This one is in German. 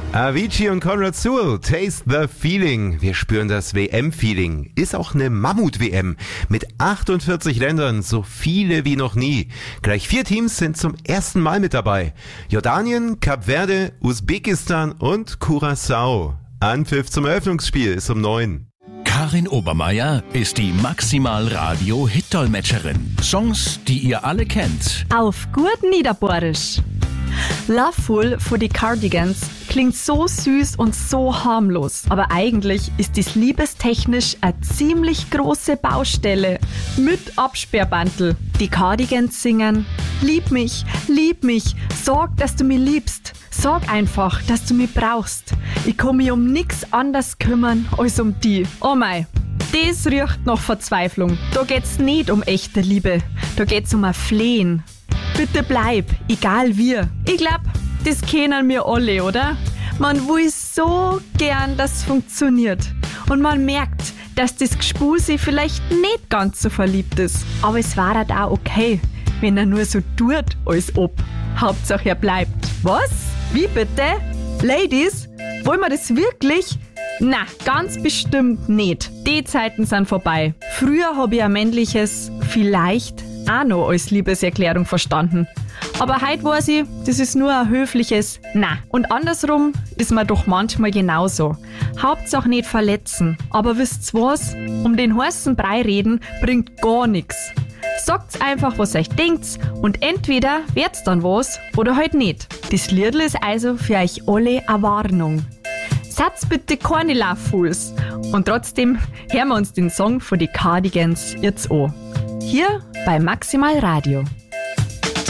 Avicii und Conrad Sewell, Taste the Feeling. Wir spüren das WM-Feeling. Ist auch eine Mammut-WM mit 48 Ländern, so viele wie noch nie. Gleich 4 Teams sind zum ersten Mal mit dabei. Jordanien, Kap Verde, Usbekistan und Curaçao. Anpfiff zum Eröffnungsspiel ist um 9. Karin Obermeier ist die Maximal-Radio-Hit-Dolmetscherin. Songs, die ihr alle kennt. Auf gut Niederbohrisch. Loveful von die Cardigans klingt so süß und so harmlos. Aber eigentlich ist dies liebestechnisch eine ziemlich große Baustelle. Mit Absperrbandel. Die Cardigans singen: Lieb mich, sag, dass du mich liebst. Sag einfach, dass du mich brauchst. Ich kann mich um nix anders kümmern als um die. Oh mei, das riecht nach Verzweiflung. Da geht's nicht um echte Liebe. Da geht's um ein Flehen. Bitte bleib, egal wie. Ich glaub, das kennen wir alle, oder? Man will so gern, dass es funktioniert. Und man merkt, dass das Gespuse vielleicht nicht ganz so verliebt ist. Aber es war halt auch okay, wenn er nur so tut, als ob. Hauptsache er bleibt. Was? Wie bitte? Ladies, wollen wir das wirklich? Na, ganz bestimmt nicht. Die Zeiten sind vorbei. Früher habe ich ein männliches vielleicht auch noch als Liebeserklärung verstanden. Aber heute weiß ich, das ist nur ein höfliches Na. Und andersrum ist man doch manchmal genauso. Hauptsache nicht verletzen. Aber wisst's was? Um den heißen Brei reden bringt gar nichts. Sagt's einfach, was euch denkt, und entweder wird's dann was oder halt nicht. Das Liedl ist also für euch alle eine Warnung. Seid bitte keine Love-Fools. Und trotzdem hören wir uns den Song von die Cardigans jetzt an. Hier bei Maximal Radio.